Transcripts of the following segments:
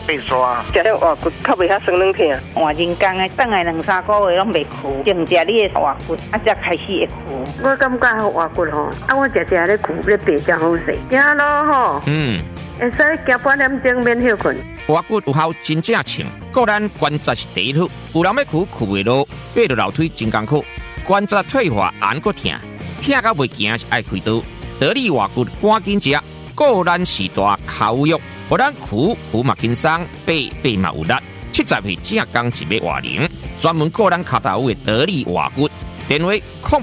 被刷。 食了活骨较袂遐酸软疼。 换人工的，等来2-3个月拢袂枯，净食你的活骨，才开始会枯。 我感觉活骨吼，我食咧枯咧白真好势。行路吼，会使行半点钟免休困。 活骨有效真正称，个咱关节是第一腿，有人要枯袂落，爬落楼梯真艰苦，关节退化按个疼，疼到袂行是爱开刀。得力活骨赶紧食，个咱时大口药，互咱枯嘛轻松，爬嘛有力。70岁正刚一尾活龄，专门个咱脚头的得力活骨。电话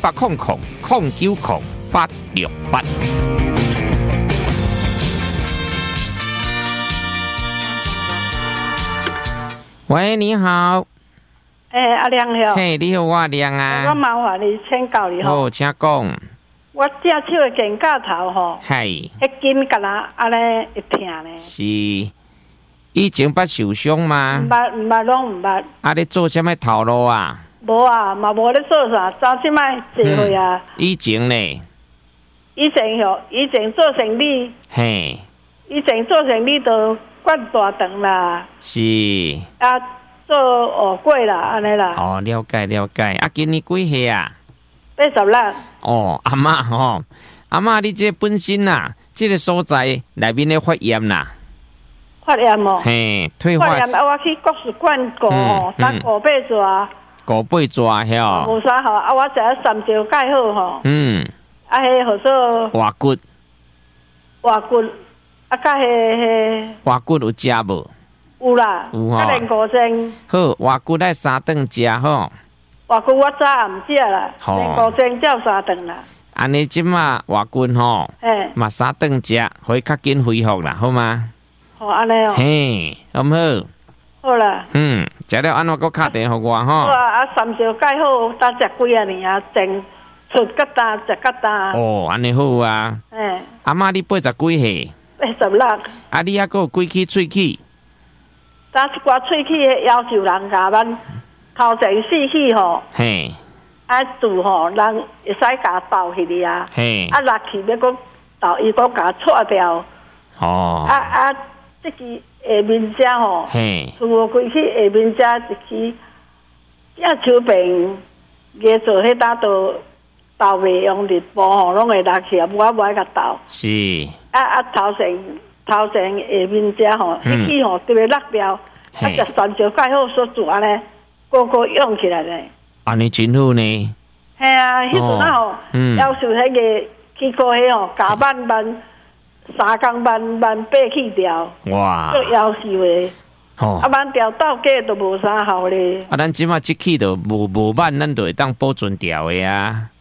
0800090868。喂，你好。 阿亮好。 嘿，你好，我亮啊。 我麻烦你请教你吼。 好，请讲。 我正手的肩胛头吼， 嘿， 迄筋敢若安尼会疼呢。 是，以前捌受伤吗？ 毋捌拢毋捌。 啊，你做什么头路啊？ 无啊，嘛无咧做啥，早即摆坐会啊。 以前呢？ 以前做生理。 嘿。 以前做生理都管大肠啦。 是。 啊，做乌龟啦，安尼啦。 哦，了解。啊，今年几岁啊 ？86。 哦，阿嬷吼，阿嬷，你这本身呐，这个所在内面咧发炎啦。 发炎哦。 嘿，退化。 发炎啊！我去国术馆过哦，打5八抓。 5八抓遐。 无啥好啊！我食了3招盖好吼。啊，迄号做。 活骨。 活骨，啊，甲迄。 活骨有食无？ 有啦。 有吼。 啊，练骨精。 好，活骨爱3顿食吼。 活骨我早暗食啦，练骨精照3顿啦。 安尼即马活骨吼，嘛3顿食，可以较紧恢复啦，好吗？ 好，安尼哦。 嘿，好唔好？ 好啦。 食了安怎搁敲电互我吼？ 好啊，3招盖好，当食几啊年啊，整出疙瘩，食疙瘩。 哦，安尼好啊。阿嬷，你80几岁 ？86。 啊，你还阁有几支喙齿？ 打一寡喙齿的要求人甲咱头前4齿吼。 嘿。 啊，拄吼，人会使甲倒去哩啊。 嘿。 啊，落去要阁倒，伊阁甲错掉。 哦。 啊，即支下面只吼。 嘿。 除我规去下面只一支，只手柄捏做迄搭都倒袂用日步吼，拢会落去啊，我无爱甲倒。 是。 啊，头前下面只吼，迄支吼特别落掉，啊，就3招盖好锁住安尼，个用起来咧。 安尼真好呢。 系啊，迄阵啊吼，要求迄个去过迄吼，加慢3工慢爬去掉。 哇！ 做要求的。 哦。 啊，慢调到价都无啥效咧。 啊，咱即马即起都无慢，咱就会当保存掉的啊。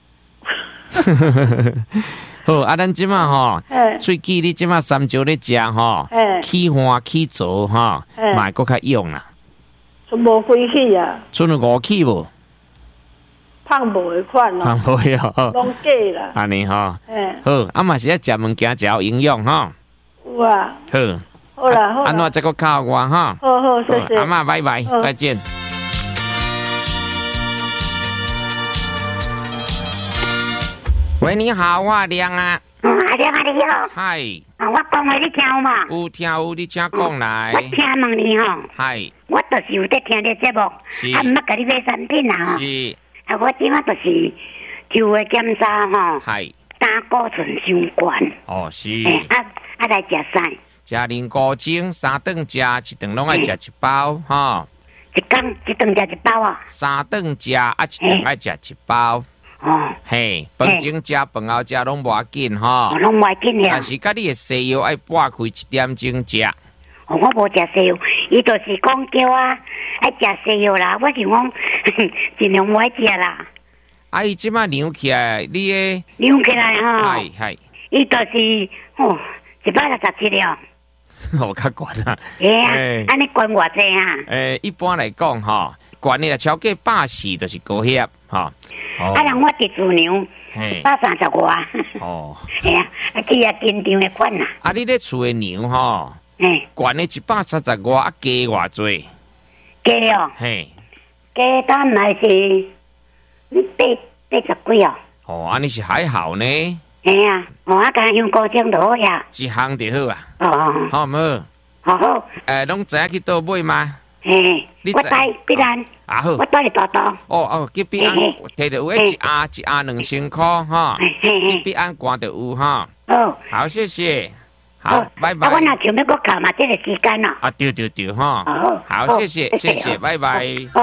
好，啊，咱即马吼，喙齿你即马3招咧食吼，起花起浊吼，嘛会搁较用啦。 剩无几齿啊？ 剩5齿无？ 胖无迄款咯。 胖无哦。 拢假啦。 安尼吼。好，啊嘛是爱食物件，食有营养吼。 有啊。 好。 好啦，好啦。 安怎再搁靠我哈？ 好，谢谢。 阿嬷，拜拜，再见。喂，你好，我亮啊。 阿亮啊，你好。 嗨。 我讲话你听有嘛？ 有，你请讲来。 我请问你吼。 嗨。 我就是有在听你节目， 是。 啊，毋捌甲你买产品啊吼。 是。 啊，我即马就是抽的检查吼。 嗨。 胆固醇伤悬。 哦，是。 啊来食啥？ 食零固精，3顿食，1顿拢爱食1包吼。 一顿食1包啊 ？3顿食啊，1顿爱食1包。 哦。 嘿，饭前食，饭后食拢无要紧吼。 拢无要紧呀。 但是甲你的西药爱拨开1点钟食。 我无食西药，伊就是讲叫我爱食西药啦。我就讲尽量无爱食啦。 啊，伊即摆量起来，你诶。 量起来吼。 系。 伊就是167了。 我较悬啊！ 安尼悬偌济啊？ 一般来讲吼，悬的超过80就是高血压吼。 啊，人我伫自娘130外。哦。系啊，去啊紧张的款啊。 啊，你咧厝的牛吼？悬的130外，啊加偌济？ 加了。 嘿。 加单来是80几哦。 哦，安尼是还好呢。 系啊，我甲香菇精就好呀， 一项就好啊。 哦， 好唔好？ 好。 拢知影去倒买吗？ 嘿，我带必然。 啊好， 我带你大刀。 哦，去必安摕着有一盒2000块哈，去必安挂着有哈。 哦， 好，谢谢。好，拜拜。 我若想要搁卡嘛，这个时间咯。 对哈。好，谢谢，拜拜。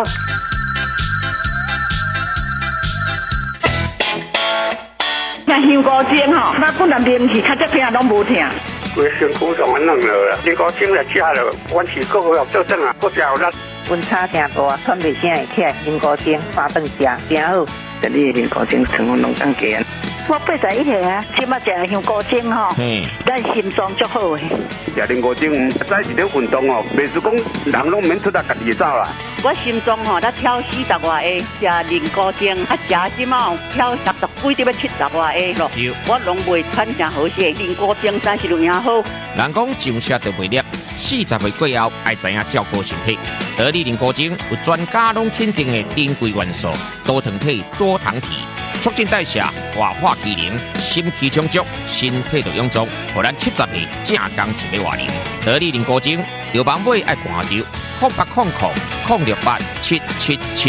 像香菇精吼，那本来面去，较这听拢无听。 规身躯上软软了，香菇精来食了，阮是搁好做阵啊，搁食有力。 温差真大，喘袂声会起来，香菇精发顿食，真好。 这里的香菇精成分拢增加。 我81岁啊，即马食香菇精吼，咱心脏足好诶。 食香菇精，早是咧运动哦，袂是讲人拢免出来家己走啦。 我心脏吼，才跳40外下，食香菇精，食即马跳60几，要70外下咯。我拢袂喘真好势，香菇精真是有影好。 人讲上车就袂粒，40岁过后爱知影照顾身体。得力香菇精有专家拢肯定的珍贵元素，多糖体、多糖体。促进代谢、活化机能、心气充足，身体就臃肿，互咱70岁正刚一个活龄。得力香菇精，有网买爱看着0800-068-777。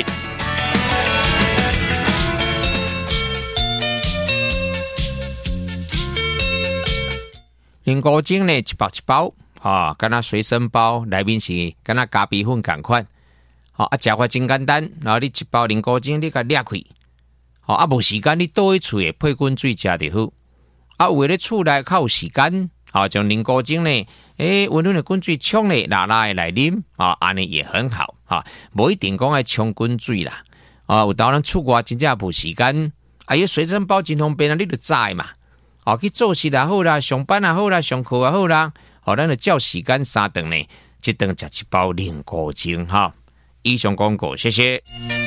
香菇精呢，一包一包，敢若随身包，内面是敢若咖啡粉同款，食法真简单，然后你一包香菇精，你甲裂开。无时间你倒去厝诶配滚水食就好。有诶咧厝内较有时间，将香菇精呢，温润诶滚水冲咧拉诶来啉，安尼也很好。无一定讲爱冲滚水啦。有当咱厝外真正无时间，伊随身包真方便啊，你就知嘛。去做事也好啦，上班也好啦，上课也好啦，咱就照时间3顿呢，一顿食一包香菇精哈。以上广告，谢谢。